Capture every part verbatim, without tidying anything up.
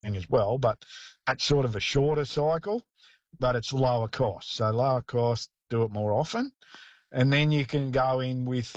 as well, but that's sort of a shorter cycle, but it's lower cost. So lower cost, do it more often. And then you can go in with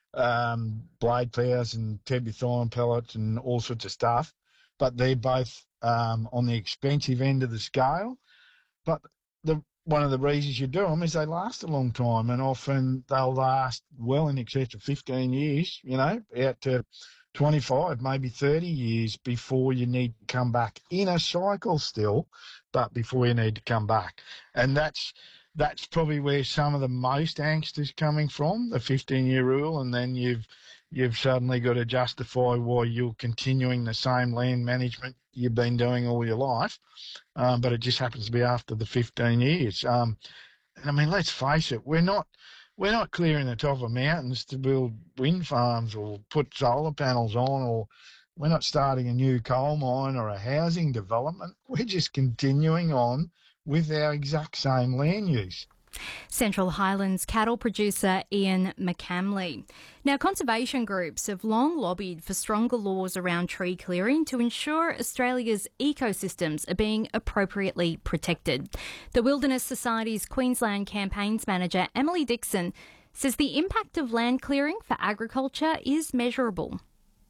um, blade ploughs and tebuthine pellets and all sorts of stuff, but they're both um, on the expensive end of the scale. But the one of the reasons you do them is they last a long time, and often they'll last well in excess of fifteen years, you know, out to twenty-five, maybe thirty years before you need to come back in a cycle still, but before you need to come back. And that's that's probably where some of the most angst is coming from, the fifteen-year rule, and then you've you've suddenly got to justify why you're continuing the same land management you've been doing all your life, um, but it just happens to be after the fifteen years. Um, and I mean, let's face it, we're not we're not clearing the top of mountains to build wind farms or put solar panels on, or we're not starting a new coal mine or a housing development. We're just continuing on with our exact same land use. Central Highlands cattle producer Ian McCamley. Now, conservation groups have long lobbied for stronger laws around tree clearing to ensure Australia's ecosystems are being appropriately protected. The Wilderness Society's Queensland Campaigns Manager Emily Dixon says the impact of land clearing for agriculture is measurable.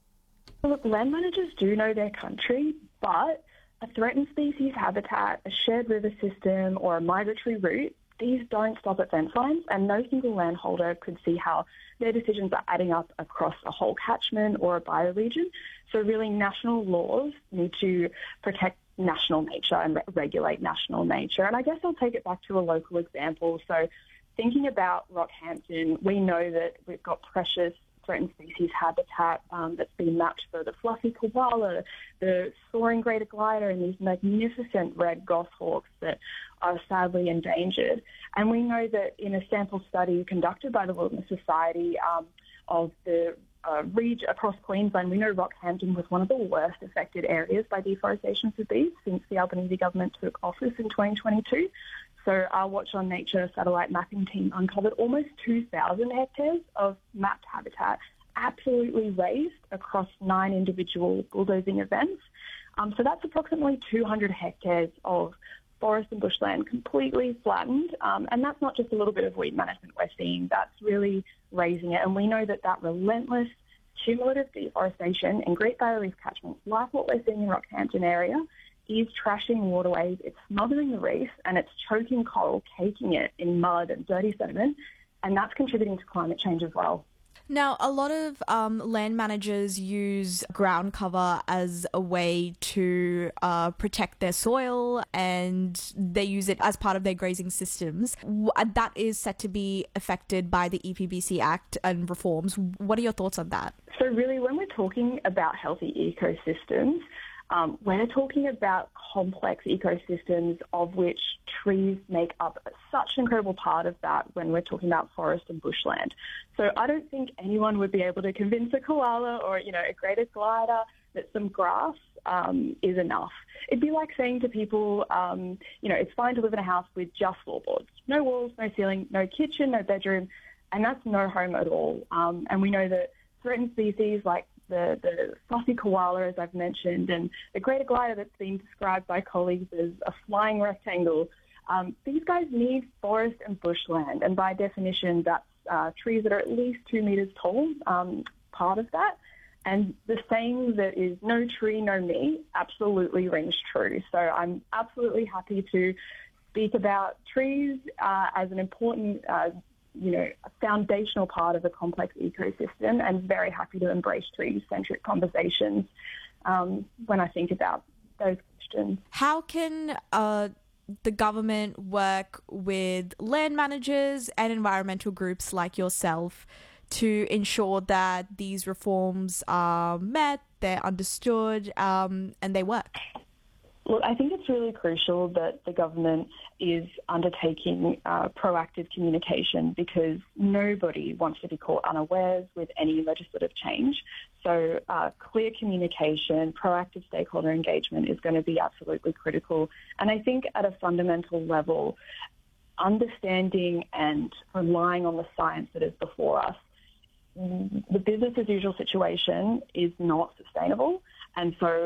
Look, land managers do know their country, but a threatened species habitat, a shared river system or a migratory route, these don't stop at fence lines, and no single landholder could see how their decisions are adding up across a whole catchment or a bioregion. So really national laws need to protect national nature and re- regulate national nature. And I guess I'll take it back to a local example. So thinking about Rockhampton, we know that we've got precious threatened species habitat um, that's been mapped for the fluffy koala, the soaring greater glider, and these magnificent red goshawks that are sadly endangered. And we know that in a sample study conducted by the Wilderness Society um, of the uh, region across Queensland, we know Rockhampton was one of the worst affected areas by deforestation for bees since the Albanese government took office in twenty twenty-two. So our Watch on Nature satellite mapping team uncovered almost two thousand hectares of mapped habitat absolutely razed across nine individual bulldozing events. Um, so that's approximately two hundred hectares of forest and bushland completely flattened. Um, and that's not just a little bit of weed management we're seeing, that's really raising it. And we know that that relentless cumulative deforestation in Great Barrier Reef catchments, like what we're seeing in Rockhampton area, is trashing waterways, it's smothering the reef, and it's choking coral, caking it in mud and dirty sediment, and that's contributing to climate change as well. Now, a lot of um, land managers use ground cover as a way to uh, protect their soil, and they use it as part of their grazing systems. That is set to be affected by the E P B C Act and reforms. What are your thoughts on that? So really, when we're talking about healthy ecosystems, Um, we're talking about complex ecosystems of which trees make up such an incredible part of that when we're talking about forest and bushland. So I don't think anyone would be able to convince a koala or, you know, a greater glider that some grass um, is enough. It'd be like saying to people, um, you know, it's fine to live in a house with just floorboards, no walls, no ceiling, no kitchen, no bedroom, and that's no home at all. Um, and we know that threatened species like the, the fluffy koala, as I've mentioned, and the greater glider that's been described by colleagues as a flying rectangle. Um, these guys need forest and bushland, and by definition, that's uh, trees that are at least two metres tall, um, part of that. And the saying that is no tree, no me, absolutely rings true. So I'm absolutely happy to speak about trees uh, as an important uh, you know, a foundational part of a complex ecosystem, and very happy to embrace tree-centric conversations um, when I think about those questions. How can uh, the government work with land managers and environmental groups like yourself to ensure that these reforms are met, they're understood, um, and they work? Look, I think it's really crucial that the government is undertaking uh, proactive communication, because nobody wants to be caught unawares with any legislative change. So uh, clear communication, proactive stakeholder engagement is going to be absolutely critical. And I think at a fundamental level, understanding and relying on the science that is before us, the business as usual situation is not sustainable. And so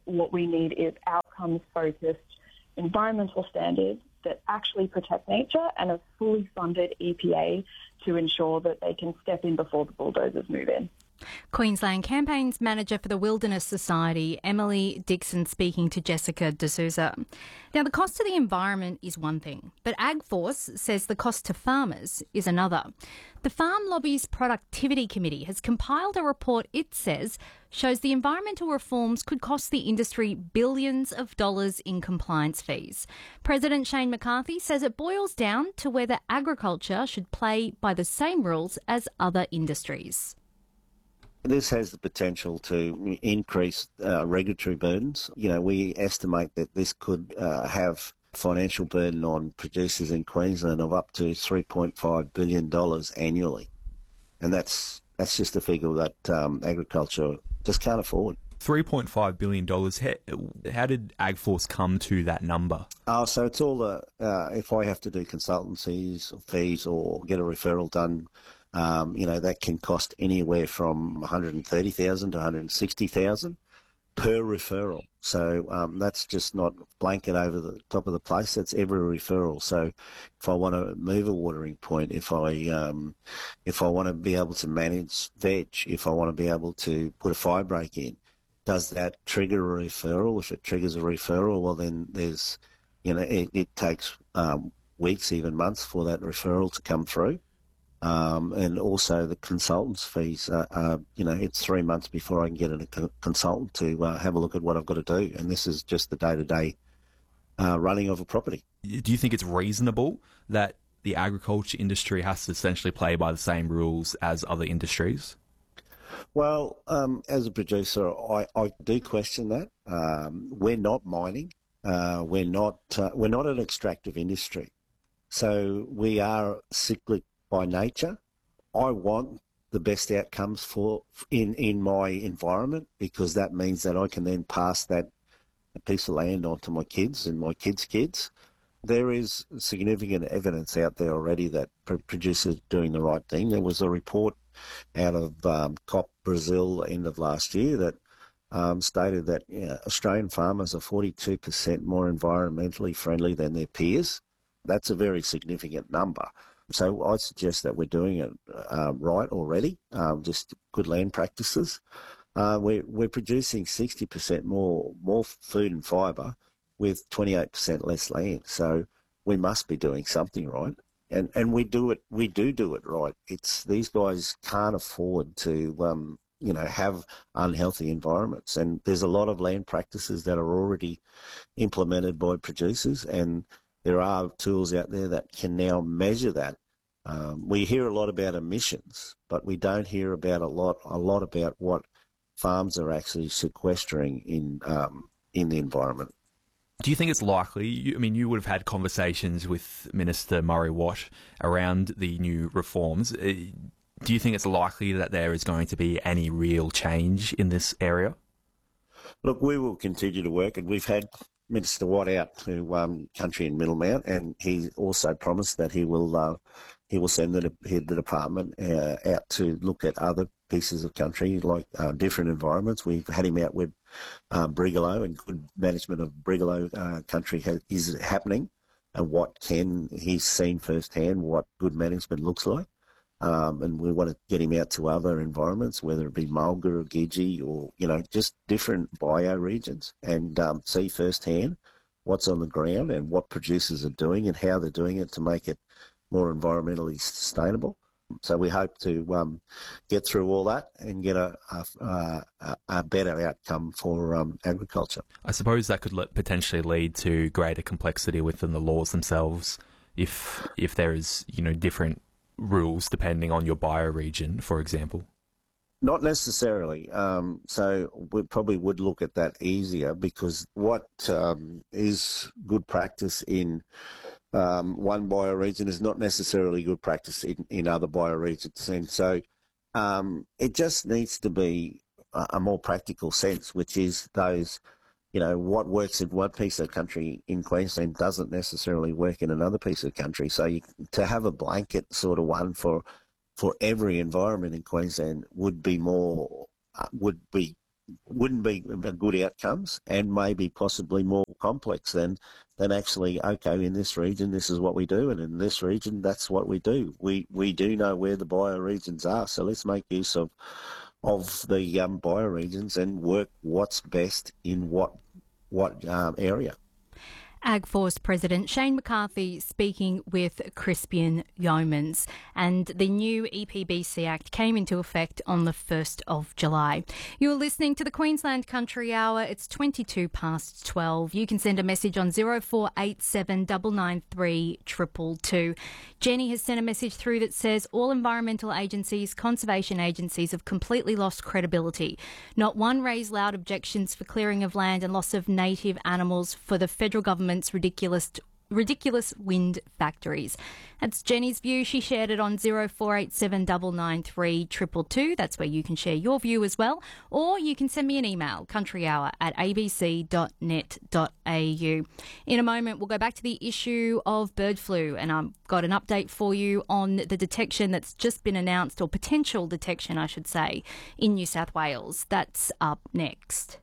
what we need is outcomes-focused environmental standards that actually protect nature and a fully funded E P A to ensure that they can step in before the bulldozers move in. Queensland Campaigns Manager for the Wilderness Society, Emily Dixon, speaking to Jessica D'Souza. Now, the cost to the environment is one thing, but AgForce says the cost to farmers is another. The Farm Lobby's Productivity Committee has compiled a report it says shows the environmental reforms could cost the industry billions of dollars in compliance fees. President Shane McCarthy says it boils down to whether agriculture should play by the same rules as other industries. This has the potential to increase uh, regulatory burdens. You know, we estimate that this could uh, have financial burden on producers in Queensland of up to three point five billion dollars annually. And that's that's just a figure that um, agriculture just can't afford. three point five billion dollars. How, how did AgForce come to that number? Oh, so it's all the, uh, if I have to do consultancies or fees or get a referral done, Um, you know, that can cost anywhere from one hundred thirty thousand dollars to one hundred sixty thousand dollars per referral. So um, that's just not blanket over the top of the place. That's every referral. So if I want to move a watering point, if I um, if I want to be able to manage veg, if I want to be able to put a fire break in, does that trigger a referral? If it triggers a referral, well then there's, you know, it, it takes um, weeks, even months for that referral to come through. Um, and also the consultants' fees, uh, uh, you know, it's three months before I can get a co- consultant to uh, have a look at what I've got to do. And this is just the day-to-day uh, running of a property. Do you think it's reasonable that the agriculture industry has to essentially play by the same rules as other industries? Well, um, as a producer, I, I do question that. Um, we're not mining. Uh, we're not. Uh, we're not an extractive industry. So we are cyclic by nature. I want the best outcomes for in, in my environment, because that means that I can then pass that piece of land on to my kids and my kids' kids. There is significant evidence out there already that producers are doing the right thing. There was a report out of um, COP Brazil end of last year that um, stated that you know, Australian farmers are forty-two percent more environmentally friendly than their peers. That's a very significant number. So I suggest that we're doing it uh, right already, um, just good land practices. Uh, we're, we're producing sixty percent more more food and fibre with twenty-eight percent less land. So we must be doing something right. And and we do it we do do it right. It's these guys can't afford to um, you know, have unhealthy environments. And there's a lot of land practices that are already implemented by producers, and there are tools out there that can now measure that. Um, we hear a lot about emissions, but we don't hear about a lot, a lot about what farms are actually sequestering in um, in the environment. Do you think it's likely? You, I mean, you would have had conversations with Minister Murray Watt around the new reforms. Uh, do you think it's likely that there is going to be any real change in this area? Look, we will continue to work, and we've had Minister Watt out to um, country in Middlemount, and he also promised that he will uh, he will send the, the department uh, out to look at other pieces of country, like uh, different environments. We've had him out with uh, Brigalow, and good management of Brigalow uh, country has, is happening, and what can he's seen firsthand what good management looks like. Um, and we want to get him out to other environments, whether it be Mulga or Gidgee or, you know, just different bioregions, and um, see firsthand what's on the ground and what producers are doing and how they're doing it to make it more environmentally sustainable. So we hope to um, get through all that and get a, a, a, a better outcome for um, agriculture. I suppose that could le- potentially lead to greater complexity within the laws themselves if if there is, you know, different rules depending on your bioregion, for example? Not necessarily. Um, so we probably would look at that easier, because what um, is good practice in um, one bioregion is not necessarily good practice in, in other bioregions. And so um, it just needs to be a, a more practical sense, which is those, you know, what works in one piece of country in Queensland doesn't necessarily work in another piece of country. So you, to have a blanket sort of one for for every environment in Queensland would be more uh, would be wouldn't be good outcomes, and maybe possibly more complex than than actually, okay, in this region this is what we do, and in this region that's what we do. We we do know where the bioregions are, so let's make use of of the um, bioregions and work what's best in what what um, area. AgForce President Shane McCarthy speaking with Crispian Yeomans. And the new E P B C Act came into effect on the first of July. You're listening to the Queensland Country Hour. It's twenty-two past twelve. You can send a message on zero four eight seven nine nine three two two two. Jenny has sent a message through that says all environmental agencies, conservation agencies have completely lost credibility. Not one raised loud objections for clearing of land and loss of native animals for the federal government's ridiculous ridiculous wind factories. That's Jenny's view. She shared it on zero four eight seven nine nine three two two two. That's where you can share your view as well. Or you can send me an email, countryhour at a b c dot net dot a u. In a moment, we'll go back to the issue of bird flu, and I've got an update for you on the detection that's just been announced, or potential detection, I should say, in New South Wales. That's up next.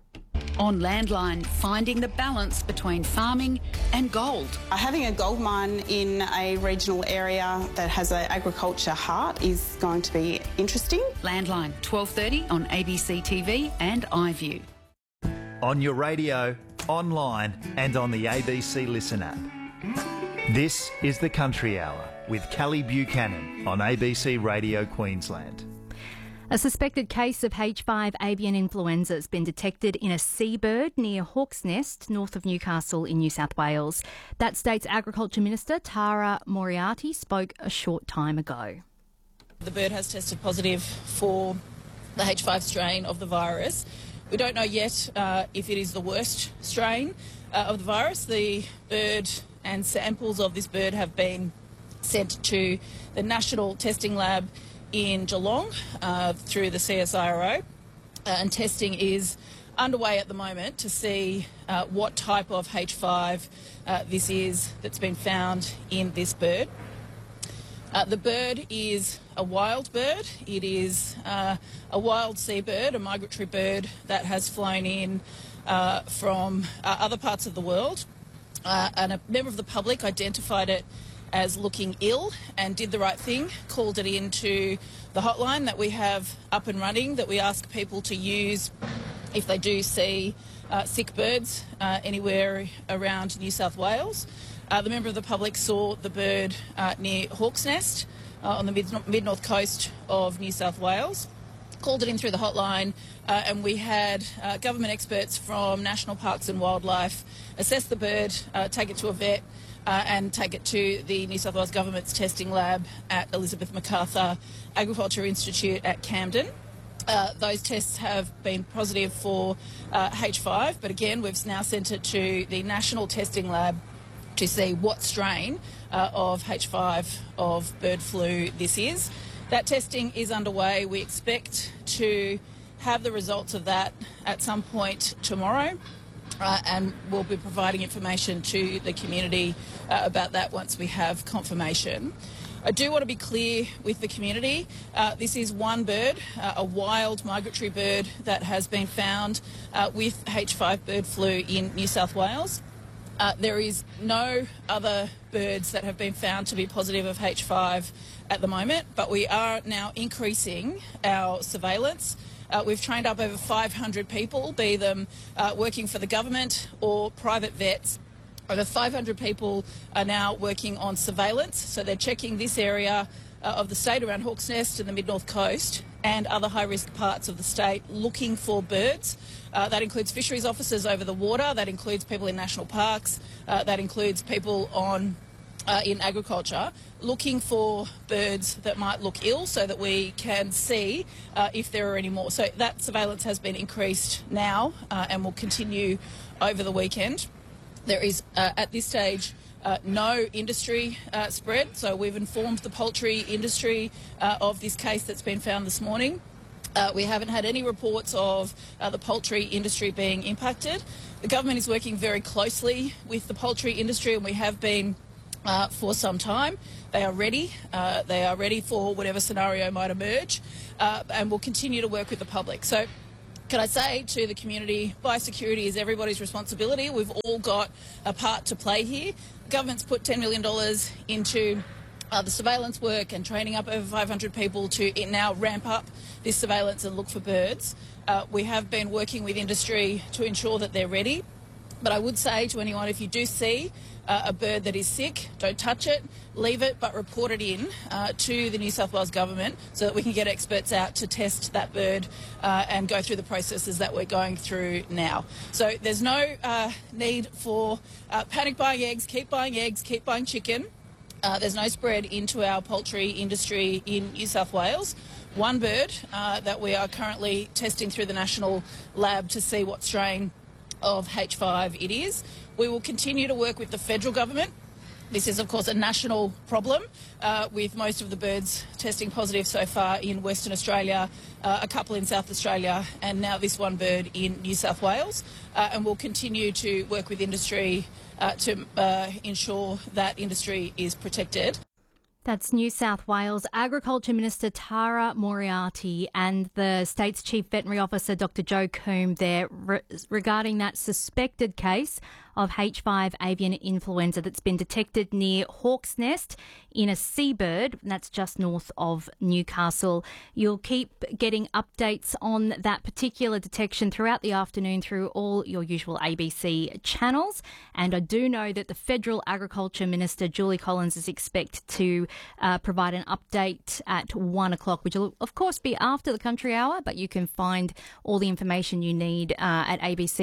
On Landline, finding the balance between farming and gold. Having a gold mine in a regional area that has an agriculture heart is going to be interesting. Landline, twelve thirty on A B C T V and iView. On your radio, online and on the A B C Listen app. This is the Country Hour with Kelly Buchanan on A B C Radio Queensland. A suspected case of H five avian influenza has been detected in a seabird near Hawk's Nest, north of Newcastle in New South Wales. That state's Agriculture Minister, Tara Moriarty, spoke a short time ago. The bird has tested positive for the H five strain of the virus. We don't know yet uh, if it is the worst strain uh, of the virus. The bird and samples of this bird have been sent to the National Testing Lab in Geelong uh, through the C S I R O, uh, and testing is underway at the moment to see uh, what type of H five uh, this is that's been found in this bird. Uh, the bird is a wild bird. It is uh, a wild seabird, a migratory bird that has flown in uh, from uh, other parts of the world, uh, and a member of the public identified it as looking ill and did the right thing, called it into the hotline that we have up and running, that we ask people to use if they do see uh, sick birds uh, anywhere around New South Wales. Uh, the member of the public saw the bird uh, near Hawk's Nest uh, on the mid- mid-north coast of New South Wales, called it in through the hotline, uh, and we had uh, government experts from National Parks and Wildlife assess the bird, uh, take it to a vet, Uh, and take it to the New South Wales Government's testing lab at Elizabeth MacArthur Agriculture Institute at Camden. Uh, those tests have been positive for uh, H five, but again, we've now sent it to the National Testing Lab to see what strain uh, of H five of bird flu this is. That testing is underway. We expect to have the results of that at some point tomorrow. Uh, and we'll be providing information to the community uh, about that once we have confirmation. I do want to be clear with the community. Uh, this is one bird, uh, a wild migratory bird that has been found uh, with H five bird flu in New South Wales. Uh, there is no other birds that have been found to be positive of H five at the moment, but we are now increasing our surveillance. Uh, we've trained up over five hundred people, be them uh, working for the government or private vets. Over five hundred people are now working on surveillance, so they're checking this area uh, of the state around Hawk's Nest and the mid-north coast and other high-risk parts of the state, looking for birds. Uh, that includes fisheries officers over the water, that includes people in national parks, uh, that includes people on Uh, in agriculture, looking for birds that might look ill so that we can see uh, if there are any more. So that surveillance has been increased now uh, and will continue over the weekend. There is, uh, at this stage, uh, no industry uh, spread, so we've informed the poultry industry uh, of this case that's been found this morning. Uh, we haven't had any reports of uh, the poultry industry being impacted. The government is working very closely with the poultry industry, and we have been Uh, for some time. They are ready. Uh, they are ready for whatever scenario might emerge, uh, and will continue to work with the public. So Can I say to the community, biosecurity is everybody's responsibility. We've all got a part to play here. The government's put ten million dollars into uh, the surveillance work and training up over five hundred people to now ramp up this surveillance and look for birds. Uh, we have been working with industry to ensure that they're ready. But I would say to anyone, if you do see uh, a bird that is sick, don't touch it, leave it, but report it in uh, to the New South Wales Government so that we can get experts out to test that bird uh, and go through the processes that we're going through now. So there's no uh, need for uh, panic buying eggs, keep buying eggs, keep buying chicken. Uh, there's no spread into our poultry industry in New South Wales. One bird uh, that we are currently testing through the national lab to see what strain of H five it is. We will continue to work with the federal government. This is, of course, a national problem uh, with most of the birds testing positive so far in Western Australia, uh, a couple in South Australia, and now this one bird in New South Wales. Uh, and we'll continue to work with industry uh, to uh, ensure that industry is protected. That's New South Wales Agriculture Minister Tara Moriarty and the state's Chief Veterinary Officer Doctor Joe Coombe there re- regarding that suspected case of H five avian influenza that's been detected near Hawk's Nest in a seabird. That's just north of Newcastle. You'll keep getting updates on that particular detection throughout the afternoon through all your usual A B C channels. And I do know that the Federal Agriculture Minister, Julie Collins, is expected to uh, provide an update at one o'clock, which will, of course, be after the Country Hour, but you can find all the information you need uh, at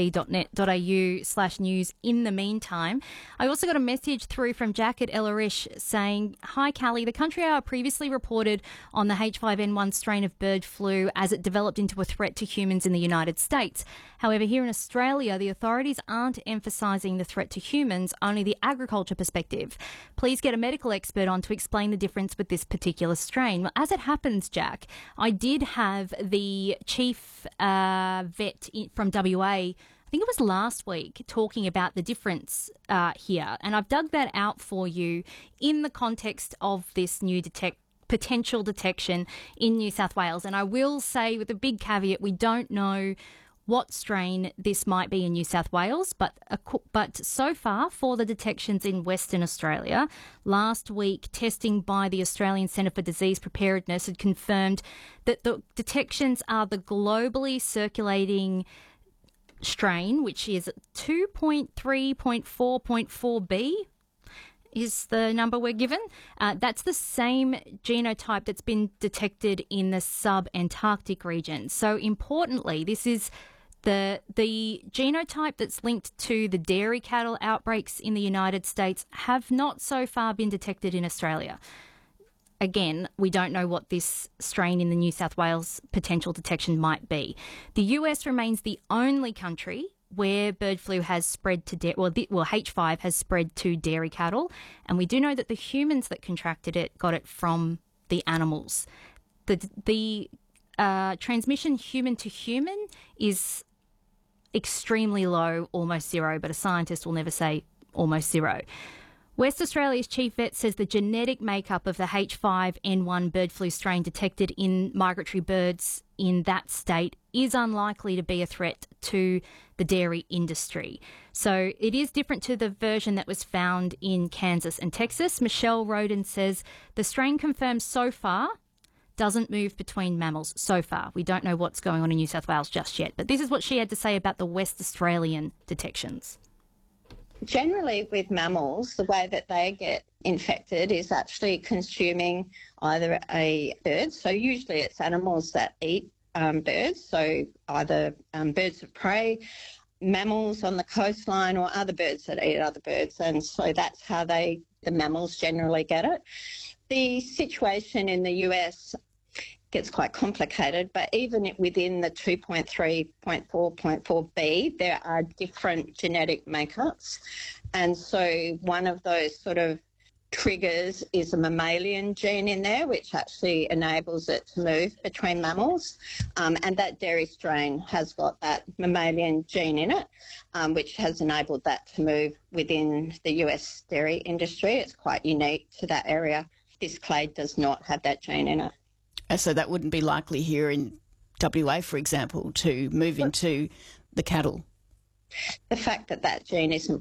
abc.net.au slash news. In the meantime, I also got a message through from Jack at Ellarish saying, "Hi, Callie. The Country Hour previously reported on the H five N one strain of bird flu as it developed into a threat to humans in the United States. However, here in Australia, the authorities aren't emphasising the threat to humans, only the agriculture perspective. Please get a medical expert on to explain the difference with this particular strain." Well, as it happens, Jack, I did have the chief uh, vet from W A, I think it was last week, talking about the difference uh, here. And I've dug that out for you in the context of this new detect potential detection in New South Wales. And I will say with a big caveat, we don't know what strain this might be in New South Wales, but but so far for the detections in Western Australia, last week testing by the Australian Centre for Disease Preparedness had confirmed that the detections are the globally circulating strain, which is two point three point four point four B is the number we're given. Uh, that's the same genotype that's been detected in the sub-Antarctic region. So importantly, this is the the genotype that's linked to the dairy cattle outbreaks in the United States have not so far been detected in Australia. Again, we don't know what this strain in the New South Wales potential detection might be. The U S remains the only country where bird flu has spread to dairy, well, well, H five has spread to dairy cattle, and we do know that the humans that contracted it got it from the animals. The the uh, transmission human to human is extremely low, almost zero, but a scientist will never say almost zero. West Australia's chief vet says the genetic makeup of the H five N one bird flu strain detected in migratory birds in that state is unlikely to be a threat to the dairy industry. So it is different to the version that was found in Kansas and Texas. Michelle Roden says the strain confirmed so far doesn't move between mammals so far. We don't know what's going on in New South Wales just yet. But this is what she had to say about the West Australian detections. Generally with mammals, the way that they get infected is actually consuming either a bird, so usually it's animals that eat um, birds, so either um, birds of prey, mammals on the coastline, or other birds that eat other birds, and so that's how they, the mammals generally get it. The situation in the U S gets quite complicated, but even within the two point three point four point four B, there are different genetic makeups. And so one of those sort of triggers is a mammalian gene in there, which actually enables it to move between mammals. Um, and that dairy strain has got that mammalian gene in it, um, which has enabled that to move within the U S dairy industry. It's quite unique to that area. This clade does not have that gene in it. So that wouldn't be likely here in W A, for example, to move into the cattle? The fact that that gene isn't